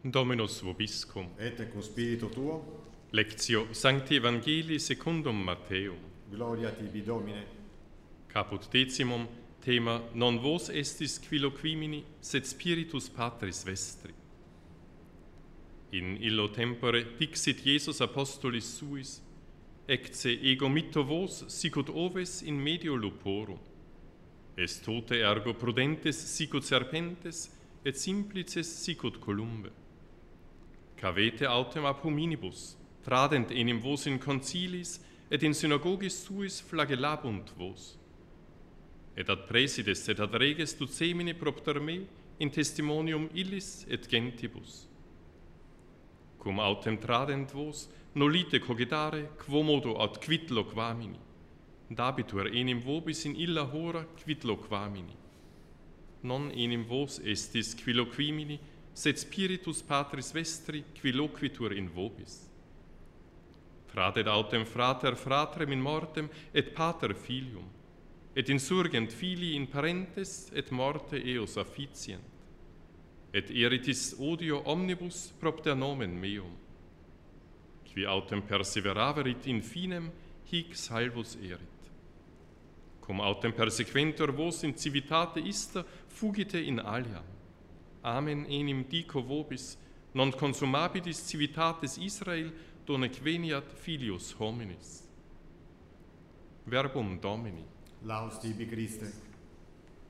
Dominus vobiscum. Et cum spiritu tuo, Lectio Sancti Evangelii secundum Matteum. gloria tibi Domine. Caput decimum, thema non vos estis qui loquimini, sed spiritus Patris vestri. In illo tempore dixit Iesus apostolis suis, ecce ego mitto vos sicut oves in medio luporum. Est tote ergo prudentes sicut serpentes, et simplices sicut columbe. Cavete autem ab hominibus, tradent enim vos in concilis, et in synagogis suis flagellabunt vos. Et ad presides et ad reges ducemine propter me, in testimonium illis et gentibus. Cum autem tradent vos, nolite cogitare, quomodo ad quid loquamini. Dabitur enim vobis in illa hora quid loquamini. Non enim vos estis qui loquimini, sed spiritus Patris vestri qui loquitur in vobis. Tradet autem frater fratrem in mortem, et pater filium, et insurgent filii in parentes, et morte eos afficient. Et eritis odio omnibus propter nomen meum. Qui autem perseveraverit in finem, hic salvus erit. Cum autem persequentur vos in civitate ista, fugite in aliam. Amen enim dico vobis, non consumabilis civitates Israel, donec veniat filius hominis. Verbum Domini. Laus tibi Christe.